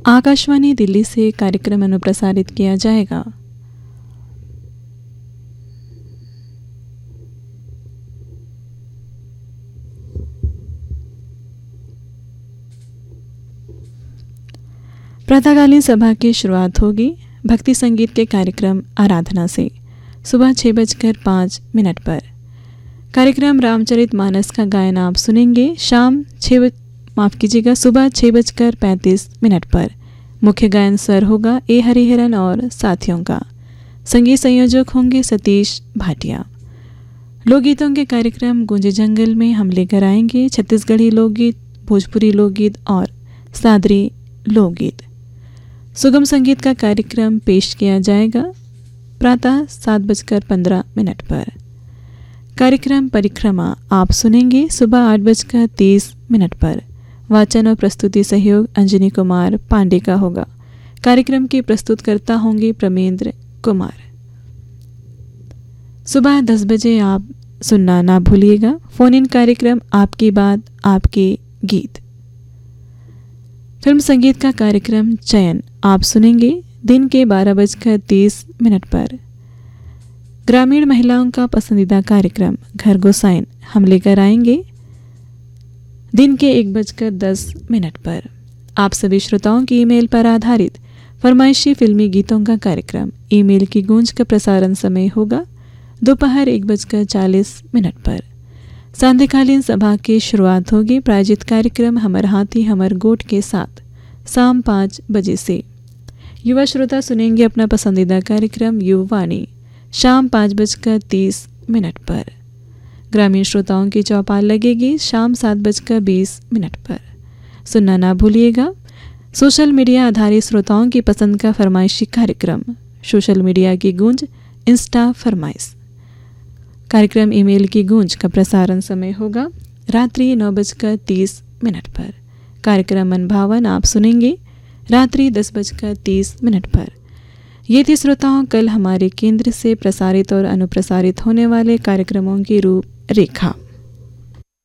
आकाशवाणी दिल्ली से कार्यक्रम अनुप्रसारित किया जाएगा। प्रातःकालीन सभा की शुरुआत होगी भक्ति संगीत के कार्यक्रम आराधना से सुबह 6:05 पर। कार्यक्रम रामचरितमानस का गायन आप सुनेंगे सुबह 6:35 पर। मुख्य गायन स्वर होगा ए हरिहरन और साथियों का। संगीत संयोजक होंगे सतीश भाटिया। लोकगीतों के कार्यक्रम गूंजे जंगल में हम लेकर आएंगे छत्तीसगढ़ी लोकगीत, भोजपुरी लोकगीत और सादरी लोकगीत। सुगम संगीत का कार्यक्रम पेश किया जाएगा प्रातः 7:15 पर। कार्यक्रम परिक्रमा आप सुनेंगे सुबह 8:30 पर। वाचन और प्रस्तुति सहयोग अंजनी कुमार पांडे का होगा। कार्यक्रम के प्रस्तुतकर्ता होंगे प्रमेंद्र कुमार। सुबह 10 बजे आप सुनना ना भूलिएगा फोन इन कार्यक्रम आपकी बात आपके गीत। फिल्म संगीत का कार्यक्रम चयन आप सुनेंगे दिन के 12:30 पर। ग्रामीण महिलाओं का पसंदीदा कार्यक्रम घर गोसाइन हम लेकर आएंगे दिन के 1:10 पर। आप सभी श्रोताओं की ईमेल पर आधारित फरमाइशी फिल्मी गीतों का कार्यक्रम ईमेल की गूंज का प्रसारण समय होगा दोपहर 1:40 पर। सांध्यकालीन सभा की शुरुआत होगी प्रायोजित कार्यक्रम हमर हाथी हमर गोट के साथ शाम 5 बजे से। युवा श्रोता सुनेंगे अपना पसंदीदा कार्यक्रम युवावाणी शाम 5:30 पर। ग्रामीण श्रोताओं की चौपाल लगेगी शाम 7:20 पर। सुनना ना भूलिएगा सोशल मीडिया आधारित श्रोताओं की पसंद का फरमाइशी कार्यक्रम सोशल मीडिया की गूंज इंस्टा फरमाइश। कार्यक्रम ईमेल की गूंज का प्रसारण समय होगा रात्रि 9:30 पर। कार्यक्रम मन भावन आप सुनेंगे रात्रि 10:30 पर। ये थी श्रोताओं कल हमारे केंद्र से प्रसारित और अनुप्रसारित होने वाले कार्यक्रमों की रूपरेखा।